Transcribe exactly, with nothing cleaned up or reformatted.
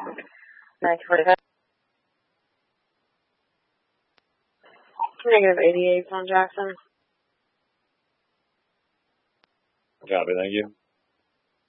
nine forty-five. Negative eighty-eight on Jackson. Copy, thank you.